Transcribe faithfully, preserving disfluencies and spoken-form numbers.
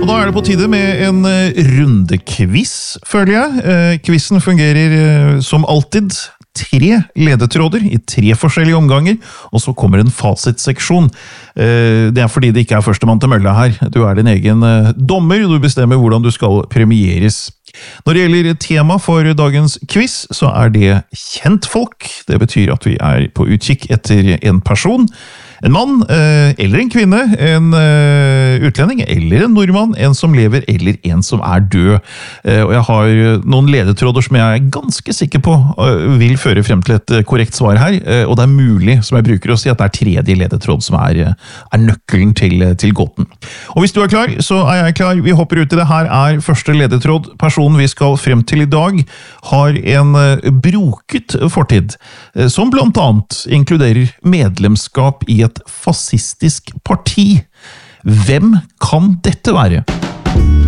da er det på tide med en rundekviss, føler jeg. Quizen fungerer som alltid. Tre ledetråder i tre forskjellige omganger, og så kommer en fasitseksjon. Det er fordi det ikke er førstemann til mølla her. Du er din egen dommer, og du bestemmer hvordan du skal premieres. Når det gjelder tema for dagens quiz, så er det kjentfolk. Det betyr at vi er på utkikk etter en person, en mann eller en kvinne, en utlending eller en nordmann, en som lever eller en som er død. Og jeg har noen ledetråder som jeg er ganske sikker på vil føre frem til et korrekt svar her, og det er mulig, som jeg bruker å si, at det er tredje ledetråd som er, er nøkkelen til, til gåten. Og hvis du er klar, så er jeg klar. Vi hopper ut i det. Her er første ledetråd. Personen vi skal frem til i dag har en broket fortid, som blant annet inkluderer medlemskap i et fascistisk parti. Hvem kan dette være?